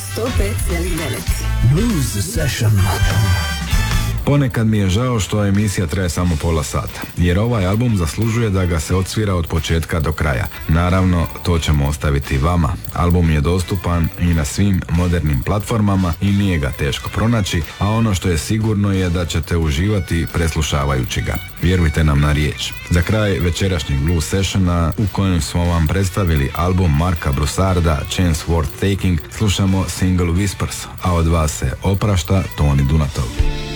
105,9. Blues Session. Ponekad mi je žao što emisija traje samo pola sata, jer ovaj album zaslužuje da ga se odsvira od početka do kraja. Naravno, to ćemo ostaviti vama. Album je dostupan i na svim modernim platformama i nije ga teško pronaći, a ono što je sigurno je da ćete uživati preslušavajući ga. Vjerujte nam na riječ. Za kraj večerašnjeg Blues Sessiona, u kojem smo vam predstavili album Marka Broussarda Chance Worth Taking, slušamo single Whispers, a od vas se oprašta Toni Dunatov.